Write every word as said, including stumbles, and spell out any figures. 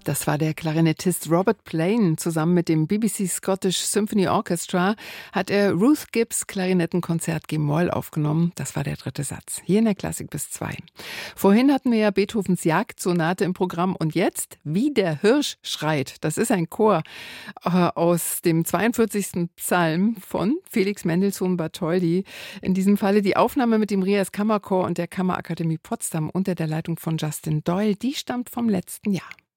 Das war der Klarinettist Robert Plain. Zusammen mit dem B B C Scottish Symphony Orchestra hat er Ruth Gibbs Klarinettenkonzert G-Moll aufgenommen. Das war der dritte Satz. Hier in der Klassik bis zwei. Vorhin hatten wir ja Beethovens Jagdsonate im Programm und jetzt Wie der Hirsch schreit. Das ist ein Chor äh, aus dem zweiundvierzigsten Psalm von Felix Mendelssohn Bartholdy. In diesem Falle die Aufnahme mit dem Rias Kammerchor und der Kammerakademie Potsdam unter der Leitung von Justin Doyle. Die stammt vom letzten Jahr.